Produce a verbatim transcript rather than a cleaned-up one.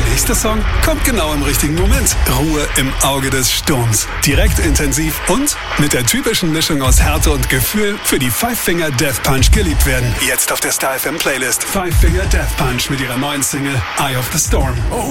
nächste Song kommt genau im richtigen Moment. Ruhe im Auge des Sturms. Direkt, intensiv und mit der typischen Mischung aus Härte und Gefühl für die Five Finger Death Punch geliebt werden. Jetzt auf der Star F M Playlist. Five Finger Death Punch mit ihrer neuen Single Eye of the Storm.